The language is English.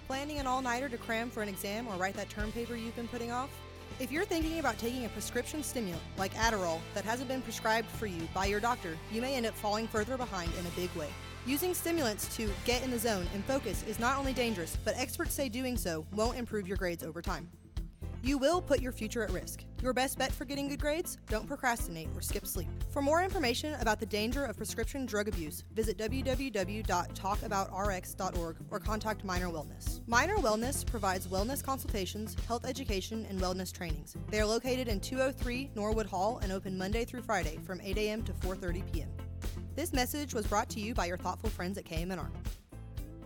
Planning an all-nighter to cram for an exam or write that term paper you've been putting off? If you're thinking about taking a prescription stimulant like Adderall that hasn't been prescribed for you by your doctor, you may end up falling further behind in a big way. Using stimulants to get in the zone and focus is not only dangerous, but experts say doing so won't improve your grades over time. You will put your future at risk. Your best bet for getting good grades? Don't procrastinate or skip sleep. For more information about the danger of prescription drug abuse, visit www.talkaboutrx.org or contact Minor Wellness. Minor Wellness provides wellness consultations, health education, and wellness trainings. They are located in 203 Norwood Hall and open Monday through Friday from 8 a.m. to 4:30 p.m. This message was brought to you by your thoughtful friends at KMNR.